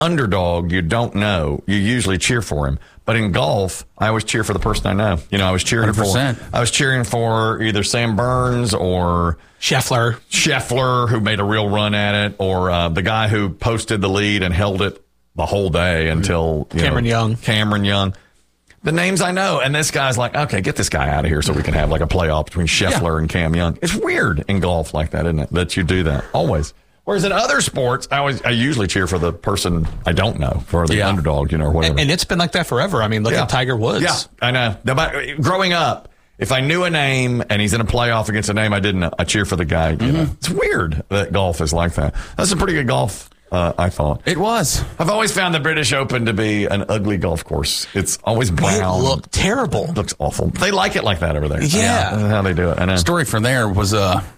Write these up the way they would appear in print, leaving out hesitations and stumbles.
underdog you don't know, you usually cheer for him. But in golf, I always cheer for the person I know. You know, I was cheering 100%. for either Sam Burns or Scheffler, who made a real run at it, or the guy who posted the lead and held it the whole day until Cameron Young. The names I know, and this guy's like, okay, get this guy out of here so we can have like a playoff between Scheffler and Cam Young. It's weird in golf like that, isn't it? That you do that always. Whereas in other sports, I usually cheer for the person I don't know, for the underdog, or whatever. And it's been like that forever. I mean, look at Tiger Woods. Yeah, I know. Growing up, if I knew a name and he's in a playoff against a name I didn't know, I cheer for the guy. You know? It's weird that golf is like that. That's a pretty good golf, I thought. It was. I've always found the British Open to be an ugly golf course. It's always brown. It looked terrible. It looks awful. They like it like that over there. Yeah. That's how they do it. I know. Story from there was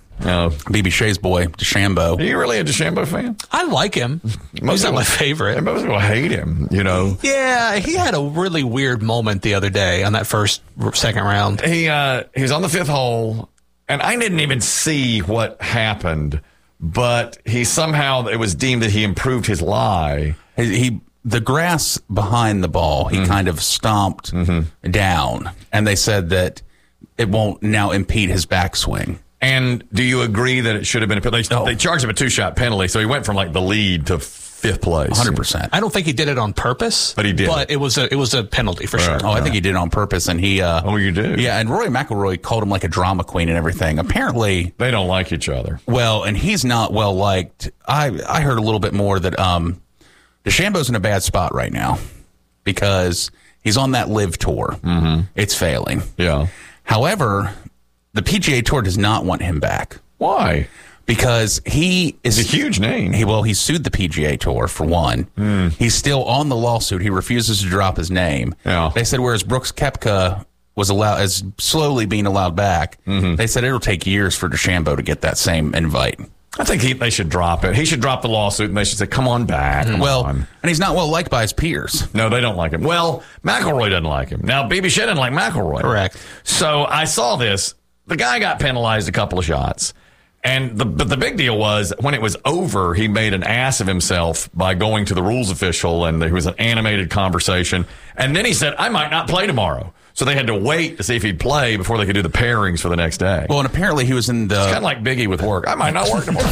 BB Shea's boy, DeChambeau. Are you really a DeChambeau fan? I like him. He's not my favorite. Most people hate him, Yeah, he had a really weird moment the other day on that second round. He was on the fifth hole, and I didn't even see what happened, but it was deemed that he improved his lie. The grass behind the ball, he kind of stomped down, and they said that it won't now impede his backswing. And do you agree that it should have been they charged him a 2-shot penalty, so he went from the lead to fifth place. 100%. I don't think he did it on purpose, but he did. But it was a penalty for sure. I think he did it on purpose, and he. You do? Yeah, and Rory McIlroy called him like a drama queen and everything. Apparently, they don't like each other. Well, and he's not well liked. I heard a little bit more that DeChambeau's in a bad spot right now because he's on that live tour. Mm-hmm. It's failing. Yeah. However, the PGA Tour does not want him back. Why? Because he is a huge name. He sued the PGA Tour for one. He's still on the lawsuit. He refuses to drop his name. Yeah. They said whereas Brooks Koepka is slowly being allowed back, they said it'll take years for DeChambeau to get that same invite. I think they should drop it. He should drop the lawsuit, and they should say, come on back. Come on. And he's not well liked by his peers. No, they don't like him. Well, McIlroy doesn't like him. Now, BB Shea didn't like McIlroy. Correct. So I saw this. The guy got penalized a couple of shots. And the big deal was when it was over, he made an ass of himself by going to the rules official, and there was an animated conversation. And then he said, I might not play tomorrow. So they had to wait to see if he'd play before they could do the pairings for the next day. Well, and apparently he was in the... It's kind of like Biggie with work. I might not work tomorrow.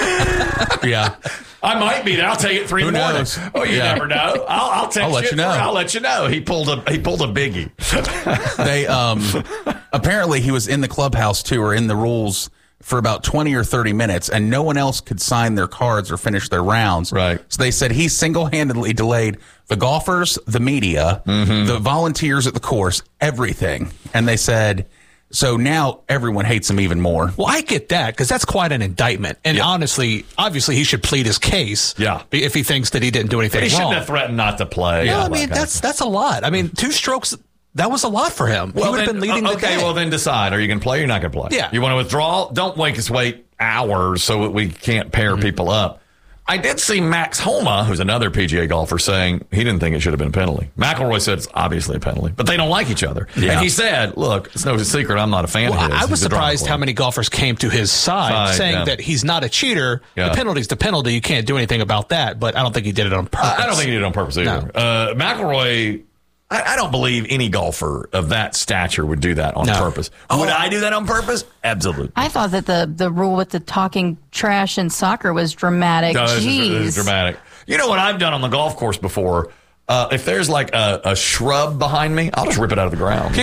Yeah. I might be there. I'll take it 3 in the morning. Oh, you never know. I'll text I'll let you know. I'll let you know. He pulled a Biggie. They apparently he was in the clubhouse too, or in the rules for about 20 or 30 minutes, and no one else could sign their cards or finish their rounds. Right. So they said he single-handedly delayed the golfers, the media, the volunteers at the course, everything. And they said, so now everyone hates him even more. Well, I get that, because that's quite an indictment. And honestly, obviously, he should plead his case if he thinks that he didn't do anything but he wrong. Shouldn't have threatened not to play. No, I mean, that's a lot. I mean, 2 strokes... That was a lot for him. He would have been leading the day. Okay, well, then decide. Are you going to play or you're not going to play? Yeah. You want to withdraw? Don't make us wait hours so that we can't pair people up. I did see Max Homa, who's another PGA golfer, saying he didn't think it should have been a penalty. McIlroy said it's obviously a penalty, but they don't like each other. Yeah. And he said, look, it's no secret I'm not a fan of his. I was surprised how many golfers came to his side saying that he's not a cheater. Yeah. The penalty's the penalty. You can't do anything about that, but I don't think he did it on purpose. I don't think he did it on purpose either. No. McIlroy... I don't believe any golfer of that stature would do that on purpose. Would I do that on purpose? Absolutely. I thought that the rule with the talking trash in soccer was dramatic. No, it's dramatic. You know what I've done on the golf course before? If there's like a shrub behind me, I'll just rip it out of the ground.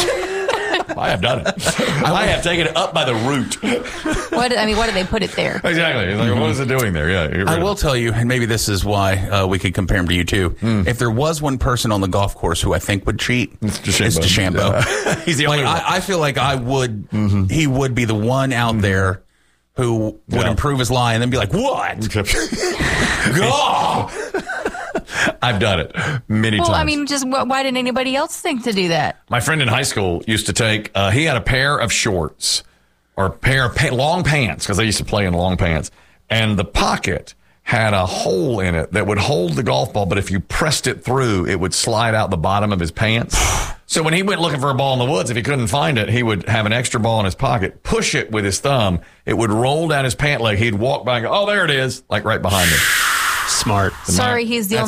I have done it. I have taken it up by the root. What do they put it there? Exactly. Like, what is it doing there? Yeah. I will tell you, and maybe this is why we could compare him to you too. If there was one person on the golf course who I think would cheat, it's DeChambeau. He's the only one. I feel like I would. He would be the one out there who would improve his lie and then be like, "What? Go!" I've done it many times. Well, I mean, just why didn't anybody else think to do that? My friend in high school used to take, he had a pair of shorts or a pair of long pants, because they used to play in long pants, and the pocket had a hole in it that would hold the golf ball, but if you pressed it through, it would slide out the bottom of his pants. So when he went looking for a ball in the woods, if he couldn't find it, he would have an extra ball in his pocket, push it with his thumb, it would roll down his pant leg, he'd walk by and go, oh, there it is, like right behind him. Smart. Sorry, he's the